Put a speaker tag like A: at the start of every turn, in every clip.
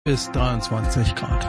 A: bis 23 Grad.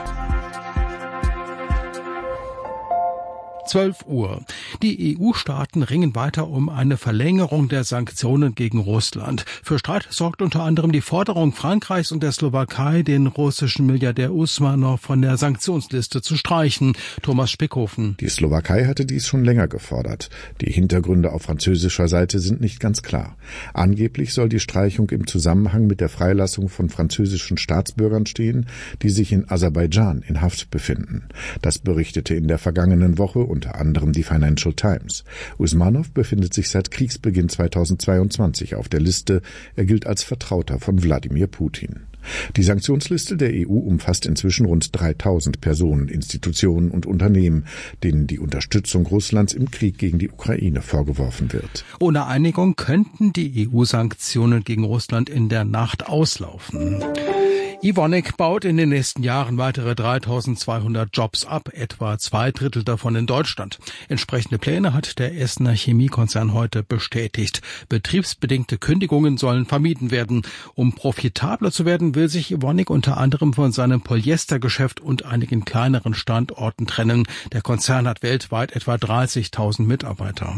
A: 12 Uhr. Die EU-Staaten ringen weiter um eine Verlängerung der Sanktionen gegen Russland. Für Streit sorgt unter anderem die Forderung Frankreichs und der Slowakei, den russischen Milliardär Usmanov von der Sanktionsliste zu streichen. Thomas Spickhofen.
B: Die Slowakei hatte dies schon länger gefordert. Die Hintergründe auf französischer Seite sind nicht ganz klar. Angeblich soll die Streichung im Zusammenhang mit der Freilassung von französischen Staatsbürgern stehen, die sich in Aserbaidschan in Haft befinden. Das berichtete in der vergangenen Woche unter anderem die Financial Times. Usmanov befindet sich seit Kriegsbeginn 2022 auf der Liste. Er gilt als Vertrauter von Wladimir Putin. Die Sanktionsliste der EU umfasst inzwischen rund 3000 Personen, Institutionen und Unternehmen, denen die Unterstützung Russlands im Krieg gegen die Ukraine vorgeworfen wird.
A: Ohne Einigung könnten die EU-Sanktionen gegen Russland in der Nacht auslaufen. Evonik baut in den nächsten Jahren weitere 3200 Jobs ab, etwa 2/3 davon in Deutschland. Entsprechende Pläne hat der Essener Chemiekonzern heute bestätigt. Betriebsbedingte Kündigungen sollen vermieden werden. Um profitabler zu werden, will sich Evonik unter anderem von seinem Polyestergeschäft und einigen kleineren Standorten trennen. Der Konzern hat weltweit etwa 30.000 Mitarbeiter.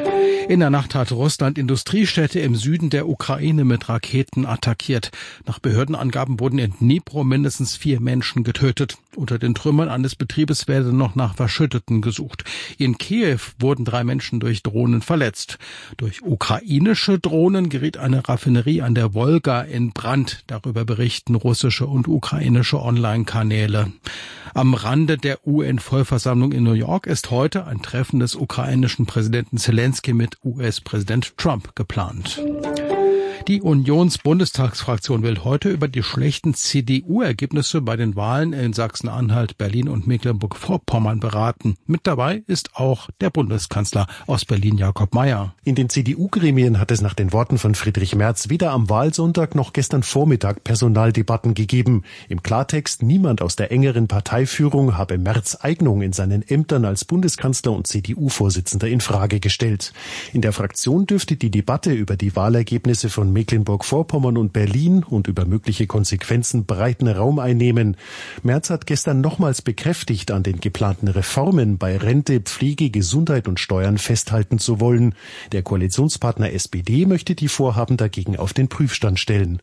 A: In der Nacht hat Russland Industriestädte im Süden der Ukraine mit Raketen attackiert. Nach Behördenangaben wurden in Dnipro mindestens 4 Menschen getötet. Unter den Trümmern eines Betriebes werde noch nach Verschütteten gesucht. In Kiew wurden 3 Menschen durch Drohnen verletzt. Durch ukrainische Drohnen geriet eine Raffinerie an der Wolga in Brand. Darüber berichten russische und ukrainische Online-Kanäle. Am Rande der UN-Vollversammlung in New York ist heute ein Treffen des ukrainischen Präsidenten Zelensky mit US-Präsident Trump geplant. Die Unionsbundestagsfraktion will heute über die schlechten CDU-Ergebnisse bei den Wahlen in Sachsen-Anhalt, Berlin und Mecklenburg-Vorpommern beraten. Mit dabei ist auch der Bundeskanzler aus Berlin, Jakob Mayer.
C: In den CDU-Gremien hat es nach den Worten von Friedrich Merz weder am Wahlsonntag noch gestern Vormittag Personaldebatten gegeben. Im Klartext, niemand aus der engeren Parteiführung habe Merz' Eignung in seinen Ämtern als Bundeskanzler und CDU-Vorsitzender in Frage gestellt. In der Fraktion dürfte die Debatte über die Wahlergebnisse von Mecklenburg-Vorpommern und Berlin und über mögliche Konsequenzen breiten Raum einnehmen. Merz hat gestern nochmals bekräftigt, an den geplanten Reformen bei Rente, Pflege, Gesundheit und Steuern festhalten zu wollen. Der Koalitionspartner SPD möchte die Vorhaben dagegen auf den Prüfstand stellen.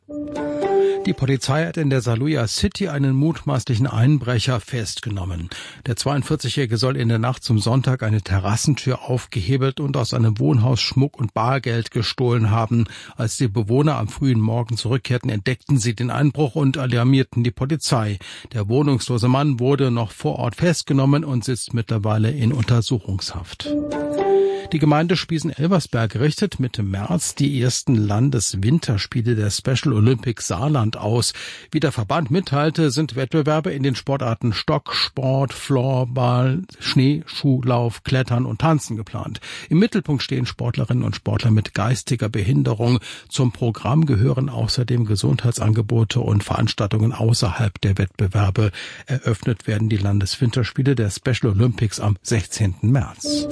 A: Die Polizei hat in der Saluja City einen mutmaßlichen Einbrecher festgenommen. Der 42-Jährige soll in der Nacht zum Sonntag eine Terrassentür aufgehebelt und aus einem Wohnhaus Schmuck und Bargeld gestohlen haben. Als die Bewohner am frühen Morgen zurückkehrten, entdeckten sie den Einbruch und alarmierten die Polizei. Der wohnungslose Mann wurde noch vor Ort festgenommen und sitzt mittlerweile in Untersuchungshaft. Die Gemeinde Spiesen-Elversberg richtet Mitte März die ersten Landeswinterspiele der Special Olympics Saarland aus. Wie der Verband mitteilte, sind Wettbewerbe in den Sportarten Stocksport, Floorball, Schneeschuhlauf, Klettern und Tanzen geplant. Im Mittelpunkt stehen Sportlerinnen und Sportler mit geistiger Behinderung. Zum Programm gehören außerdem Gesundheitsangebote und Veranstaltungen außerhalb der Wettbewerbe. Eröffnet werden die Landeswinterspiele der Special Olympics am 16. März.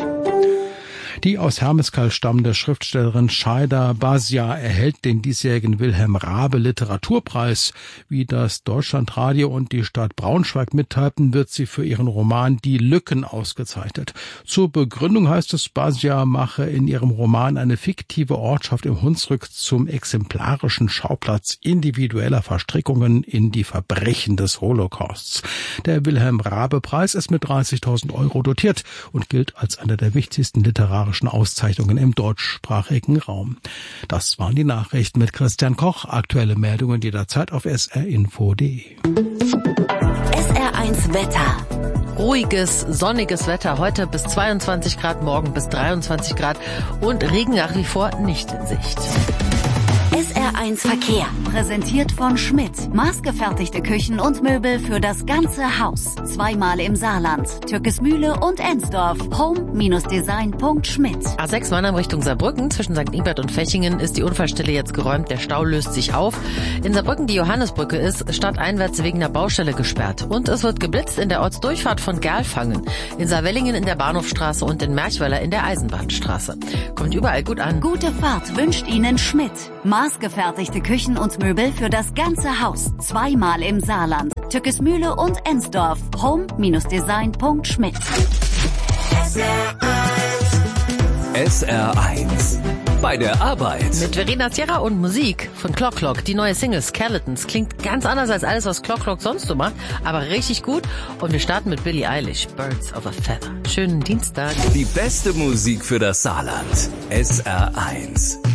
A: Die aus Hermeskeil stammende Schriftstellerin Shaida Basia erhält den diesjährigen Wilhelm Raabe Literaturpreis. Wie das Deutschlandradio und die Stadt Braunschweig mitteilten, wird sie für ihren Roman Die Lücken ausgezeichnet. Zur Begründung heißt es, Basia mache in ihrem Roman eine fiktive Ortschaft im Hunsrück zum exemplarischen Schauplatz individueller Verstrickungen in die Verbrechen des Holocausts. Der Wilhelm Raabe Preis ist mit 30.000 € dotiert und gilt als einer der wichtigsten literarischen Auszeichnungen im deutschsprachigen Raum. Das waren die Nachrichten mit Christian Koch. Aktuelle Meldungen jederzeit auf srinfo.de.
D: SR1 Wetter.
E: Ruhiges, sonniges Wetter. Heute bis 22 Grad, morgen bis 23 Grad und Regen nach wie vor nicht in Sicht.
D: SR1 Verkehr, präsentiert von Schmidt. Maßgefertigte Küchen und Möbel für das ganze Haus. Zweimal im Saarland, Türkismühle und Ensdorf. home-design.schmidt.
E: A6 Mannheim Richtung Saarbrücken. Zwischen St. Ingbert und Fechingen ist die Unfallstelle jetzt geräumt. Der Stau löst sich auf. In Saarbrücken die Johannesbrücke ist stadteinwärts wegen der Baustelle gesperrt. Und es wird geblitzt in der Ortsdurchfahrt von Gerlfangen. In Saarwellingen in der Bahnhofstraße und in Merchweiler in der Eisenbahnstraße. Kommt überall gut an.
D: Gute Fahrt wünscht Ihnen Schmidt. Maßgefertigte Küchen und Möbel für das ganze Haus. 2-mal im Saarland. Tückesmühle und Ensdorf. home-design.schmidt.
F: SR1 bei der Arbeit.
E: Mit Verena Sierra und Musik von Clock Clock. Die neue Single Skeletons klingt ganz anders als alles, was Clock Clock sonst so macht, aber richtig gut. Und wir starten mit Billie Eilish, Birds of a Feather. Schönen Dienstag.
F: Die beste Musik für das Saarland. SR1.